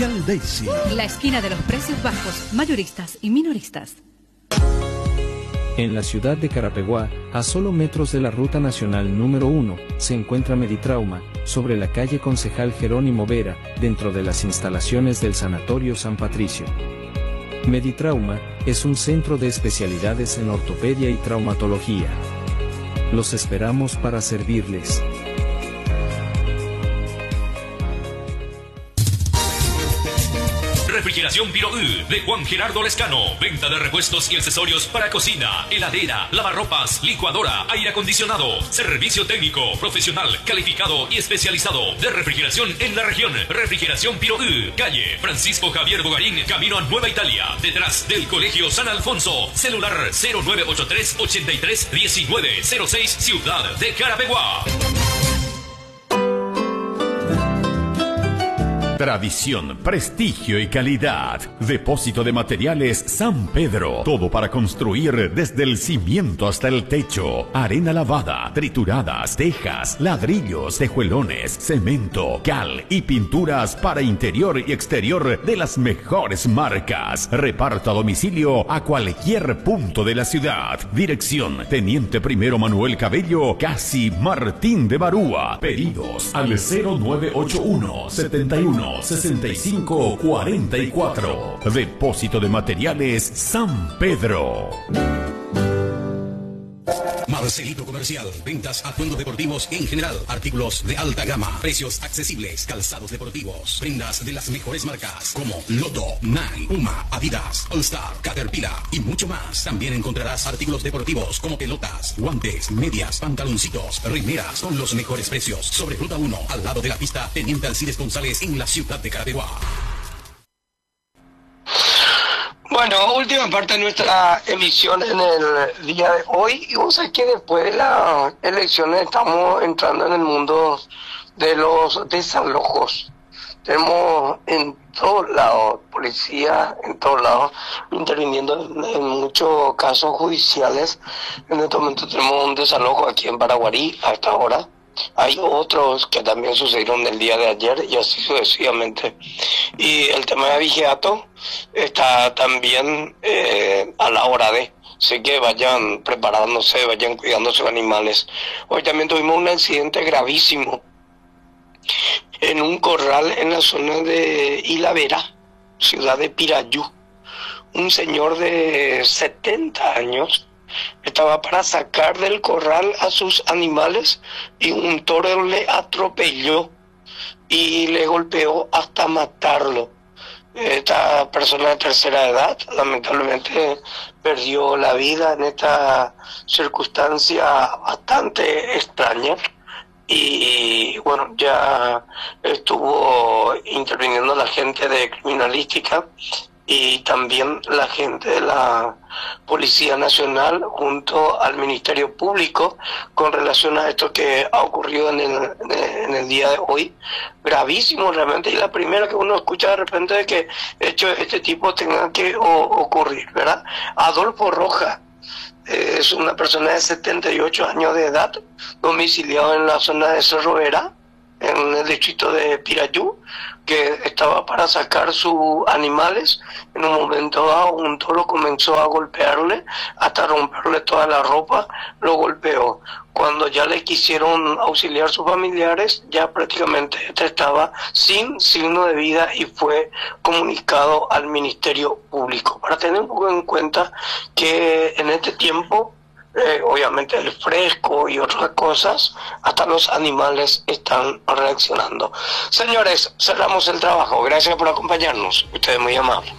Daisy. La esquina de los precios bajos, mayoristas y minoristas. En la ciudad de Carapeguá, a solo metros de la ruta nacional número 1, se encuentra Meditrauma, sobre la calle Concejal Jerónimo Vera, dentro de las instalaciones del Sanatorio San Patricio. Meditrauma es un centro de especialidades en ortopedia y traumatología. Los esperamos para servirles. Refrigeración Piro U de Juan Gerardo Lescano. Venta de repuestos y accesorios para cocina, heladera, lavarropas, licuadora, aire acondicionado. Servicio técnico, profesional, calificado y especializado de refrigeración en la región. Refrigeración Piro U. Calle Francisco Javier Bogarín, camino a Nueva Italia, detrás del Colegio San Alfonso. Celular 0983 83 1906, Ciudad de Carapeguá. Tradición, prestigio y calidad. Depósito de materiales San Pedro. Todo para construir desde el cimiento hasta el techo. Arena lavada, trituradas, tejas, ladrillos, tejuelones, cemento, cal y pinturas para interior y exterior de las mejores marcas. Reparto a domicilio a cualquier punto de la ciudad. Dirección: Teniente Primero Manuel Cabello, casi Martín de Barúa. Pedidos al 0981 71 65 44. Depósito de materiales San Pedro. Marcelito Comercial, ventas, atuendos deportivos en general, artículos de alta gama, precios accesibles, calzados deportivos, prendas de las mejores marcas como Lotto, Nike, Puma, Adidas, All Star, Caterpillar y mucho más. También encontrarás artículos deportivos como pelotas, guantes, medias, pantaloncitos, remeras con los mejores precios. Sobre Ruta 1, al lado de la pista Teniente Alcides González en la ciudad de Carapeguá. Bueno, última parte de nuestra emisión en el día de hoy. Y vos sabés que después de las elecciones estamos entrando en el mundo de los desalojos. Tenemos en todos lados, policía en todos lados, interviniendo en muchos casos judiciales. En este momento tenemos un desalojo aquí en Paraguarí a esta hora. Hay otros que también sucedieron el día de ayer y así sucesivamente. Y el tema de vigiato está también a la hora de. Así que vayan preparándose, vayan cuidando sus animales. Hoy también tuvimos un accidente gravísimo en un corral en la zona de Ilavera, ciudad de Pirayú. Un señor de 70 años estaba para sacar del corral a sus animales y un toro le atropelló y le golpeó hasta matarlo. Esta persona de tercera edad lamentablemente perdió la vida en esta circunstancia bastante extraña. Y bueno, ya estuvo interviniendo la gente de criminalística y también la gente de la Policía Nacional junto al Ministerio Público con relación a esto que ha ocurrido en el día de hoy. Gravísimo realmente, y la primera que uno escucha de repente de que hecho este tipo tenga que ocurrir, ¿verdad? Adolfo Roja es una persona de 78 años de edad, domiciliado en la zona de Cerro Vera, en el distrito de Pirayú, que estaba para sacar sus animales. En un momento dado un toro comenzó a golpearle hasta romperle toda la ropa, lo golpeó. Cuando ya le quisieron auxiliar sus familiares, ya prácticamente este estaba sin signo de vida y fue comunicado al Ministerio Público. Para tener un poco en cuenta que en este tiempo, obviamente el fresco y otras cosas, hasta los animales están reaccionando. Señores, cerramos el trabajo. Gracias por acompañarnos. Ustedes muy amables.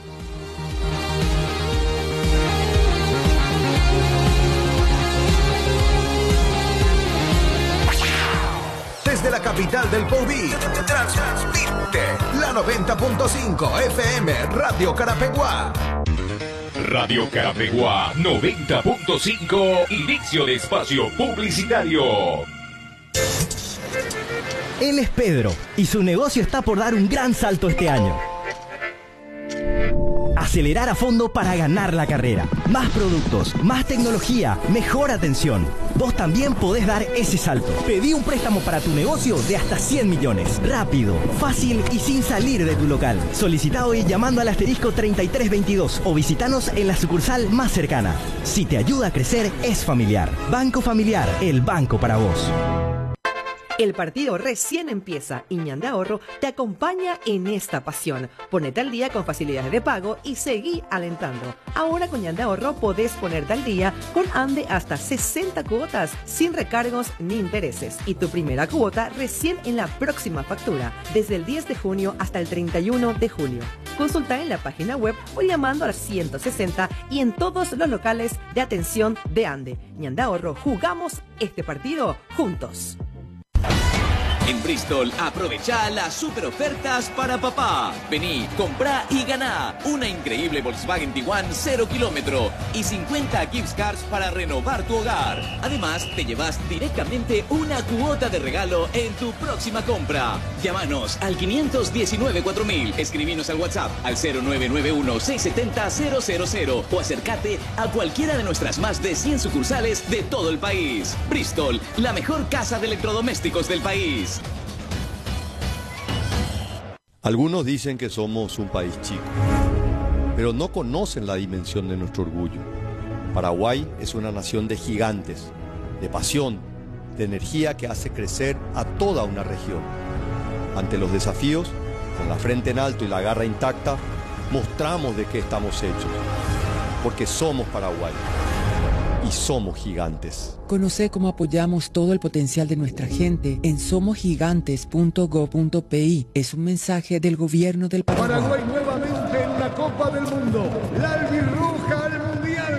Desde la capital del Poví, transmite la 90.5 FM Radio Carapeguá. Radio Carapeguá 90.5, inicio de espacio publicitario. Él es Pedro y su negocio está por dar un gran salto este año. acelerar a fondo para ganar la carrera. Más productos, más tecnología, mejor atención. Vos también podés dar ese salto. Pedí un préstamo para tu negocio de hasta 100 millones. Rápido, fácil y sin salir de tu local. Solicita hoy llamando al asterisco 3322 o visitanos en la sucursal más cercana. Si te ayuda a crecer, es familiar. Banco Familiar, el banco para vos. El partido recién empieza y Ñandé Ahorro te acompaña en esta pasión. Ponete al día con facilidades de pago y seguí alentando. Ahora con Ñandé Ahorro podés ponerte al día con Ande hasta 60 cuotas sin recargos ni intereses. Y tu primera cuota recién en la próxima factura, desde el 10 de junio hasta el 31 de julio. Consulta en la página web o llamando al 160 y en todos los locales de atención de Ande. Ñandé Ahorro, jugamos este partido juntos. En Bristol, aprovecha las super ofertas para papá. Vení, comprá y ganá una increíble Volkswagen Tiguan 0 kilómetro y 50 gift cards para renovar tu hogar. Además, te llevas directamente una cuota de regalo en tu próxima compra. Llámanos al 519-4000, escribinos al WhatsApp al 0991-670-000 o acércate a cualquiera de nuestras más de 100 sucursales de todo el país. Bristol, la mejor casa de electrodomésticos del país. Algunos dicen que somos un país chico, pero no conocen la dimensión de nuestro orgullo. Paraguay es una nación de gigantes, de pasión, de energía que hace crecer a toda una región. Ante los desafíos, con la frente en alto y la garra intacta, mostramos de qué estamos hechos, porque somos Paraguay y somos gigantes. Conoce cómo apoyamos todo el potencial de nuestra gente en somosgigantes.go.pi. Es un mensaje del gobierno del Paraguay. Paraguay nuevamente en la Copa del Mundo. La albirroja al Mundial.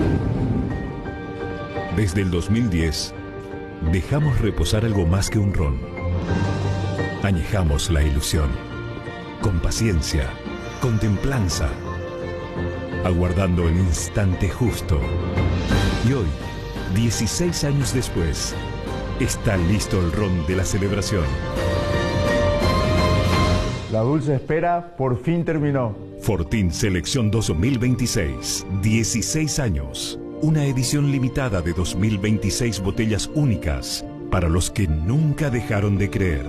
Desde el 2010, dejamos reposar algo más que un ron. Añejamos la ilusión. Con paciencia, con templanza. Aguardando el instante justo. Y hoy, 16 años después, está listo el ron de la celebración. La dulce espera por fin terminó. Fortín Selección 2026, 16 años. Una edición limitada de 2026 botellas únicas para los que nunca dejaron de creer.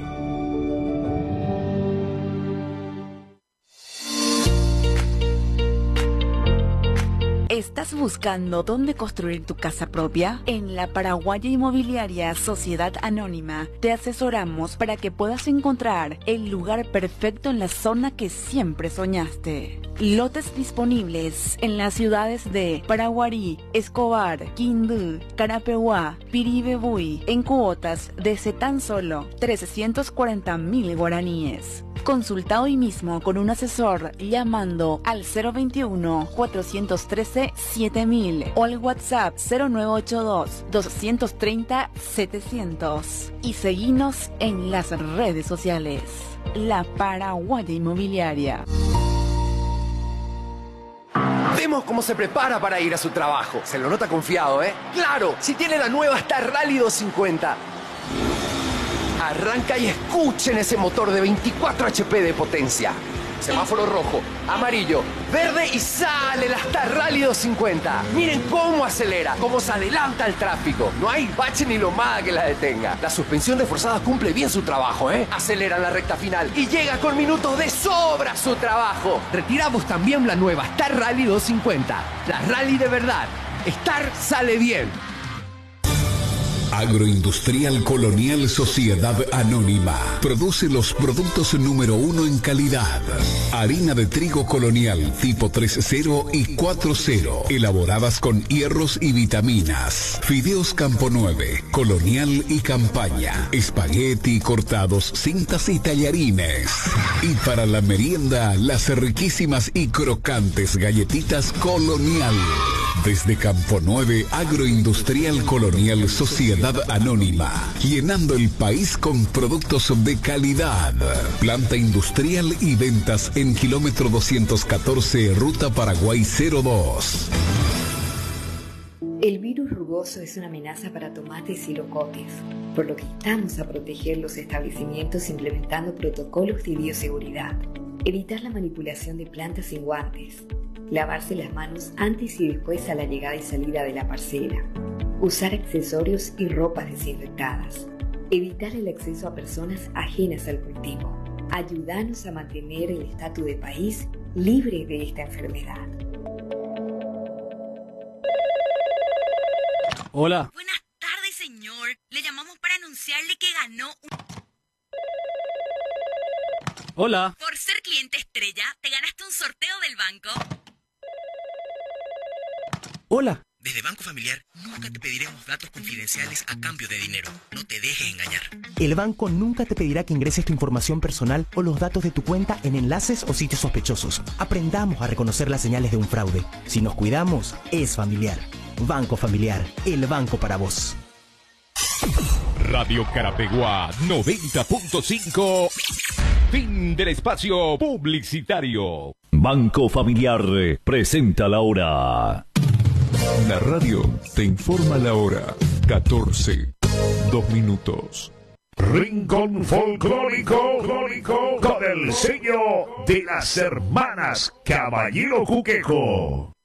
¿Estás buscando dónde construir tu casa propia? En la Paraguaya Inmobiliaria Sociedad Anónima te asesoramos para que puedas encontrar el lugar perfecto en la zona que siempre soñaste. Lotes disponibles en las ciudades de Paraguarí, Escobar, Quindú, Carapeguá, Piribebuy, en cuotas desde tan solo 340.000 guaraníes. Consulta hoy mismo con un asesor llamando al 021-413-7000 o al WhatsApp 0982-230-700 y seguinos en las redes sociales. La Paraguaya Inmobiliaria. Vemos cómo se prepara para ir a su trabajo. Se lo nota confiado, ¿eh? ¡Claro! Si tiene la nueva Star Rally 250. Arranca y escuchen ese motor de 24 HP de potencia. Semáforo rojo, amarillo, verde y sale la Star Rally 250. Miren cómo acelera, cómo se adelanta el tráfico. No hay bache ni lomada que la detenga. La suspensión reforzada cumple bien su trabajo, ¿eh? Acelera en la recta final y llega con minutos de sobra a su trabajo. Retiramos también la nueva Star Rally 250. La Rally de verdad. Star sale bien. Agroindustrial Colonial Sociedad Anónima produce los productos número 1 en calidad. Harina de trigo colonial tipo 3.0 y 4.0, elaboradas con hierros y vitaminas. Fideos Campo 9, colonial y campaña. Espagueti cortados, cintas y tallarines. Y para la merienda, las riquísimas y crocantes galletitas colonial. Desde Campo 9, Agroindustrial Colonial Sociedad Anónima, llenando el país con productos de calidad. Planta industrial y ventas en kilómetro 214, Ruta Paraguay 02. El virus rugoso es una amenaza para tomates y locotes, por lo que estamos a proteger los establecimientos implementando protocolos de bioseguridad. Evitar la manipulación de plantas sin guantes. Lavarse las manos antes y después a la llegada y salida de la parcela. Usar accesorios y ropas desinfectadas. Evitar el acceso a personas ajenas al cultivo. Ayúdanos a mantener el estatus de país libre de esta enfermedad. Hola. Buenas tardes, señor. Le llamamos para anunciarle que ganó un... Hola. Por ser cliente estrella, te ganaste un sorteo del banco. Hola. Desde Banco Familiar nunca te pediremos datos confidenciales a cambio de dinero. No te dejes engañar. El banco nunca te pedirá que ingreses tu información personal o los datos de tu cuenta en enlaces o sitios sospechosos. Aprendamos a reconocer las señales de un fraude. Si nos cuidamos, es familiar. Banco Familiar, el banco para vos. Radio Carapeguá 90.5. Fin del espacio publicitario. Banco Familiar presenta la hora. La radio te informa la hora. 14, 2 minutos. Rincón folclórico con el sello de las hermanas Caballero Cuquejo.